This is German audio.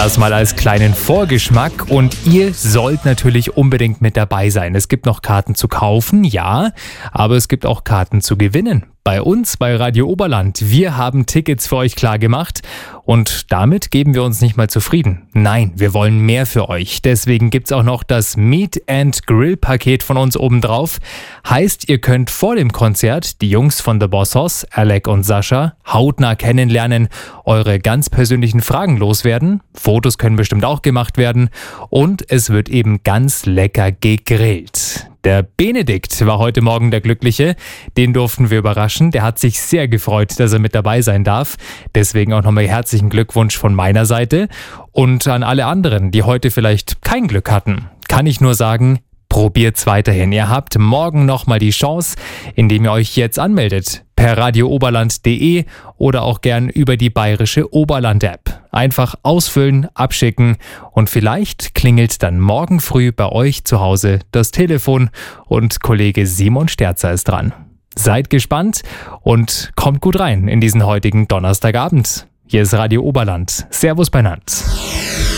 Das mal als kleinen Vorgeschmack und ihr sollt natürlich unbedingt mit dabei sein. Es gibt noch Karten zu kaufen, ja, aber es gibt auch Karten zu gewinnen. Bei uns, bei Radio Oberland. Wir haben Tickets für euch klar gemacht und damit geben wir uns nicht mal zufrieden. Nein, wir wollen mehr für euch. Deswegen gibt's auch noch das Meet and Grill Paket von uns obendrauf. Heißt, ihr könnt vor dem Konzert die Jungs von The Bossos, Alec und Sascha, hautnah kennenlernen, eure ganz persönlichen Fragen loswerden. Fotos können bestimmt auch gemacht werden und es wird eben ganz lecker gegrillt. Der Benedikt war heute Morgen der Glückliche. Den durften wir überraschen. Der hat sich sehr gefreut, dass er mit dabei sein darf. Deswegen auch nochmal herzlichen Glückwunsch von meiner Seite. Und an alle anderen, die heute vielleicht kein Glück hatten, kann ich nur sagen, probiert's weiterhin. Ihr habt morgen nochmal die Chance, indem ihr euch jetzt anmeldet. Per radiooberland.de oder auch gern über die bayerische Oberland-App. Einfach ausfüllen, abschicken und vielleicht klingelt dann morgen früh bei euch zu Hause das Telefon und Kollege Simon Sterzer ist dran. Seid gespannt und kommt gut rein in diesen heutigen Donnerstagabend. Hier ist Radio Oberland. Servus beinand.